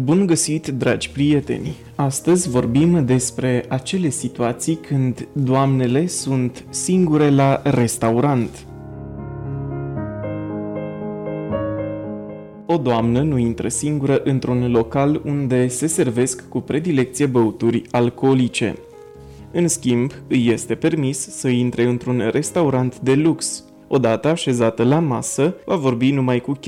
Bun găsit, dragi prieteni! Astăzi vorbim despre acele situații când doamnele sunt singure la restaurant. O doamnă nu intră singură într-un local unde se servesc cu predilecție băuturi alcoolice. În schimb, îi este permis să intre într-un restaurant de lux. Odată așezată la masă, va vorbi numai cu